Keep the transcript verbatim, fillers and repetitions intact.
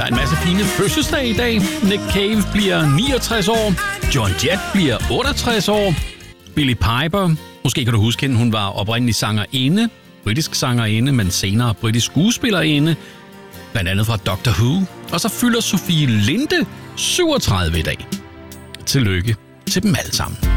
en masse fine fødselsdage i dag. Nick Cave bliver niogtres år. Joan Jett bliver otteogtres år. Billie Piper, måske kan du huske hende, hun var oprindelig sangerinde, britisk sangerinde, men senere britisk skuespillerinde, blandt andet fra Doctor Who. Og så fylder Sofie Linde syvogtredive i dag. Tillykke til dem alle sammen.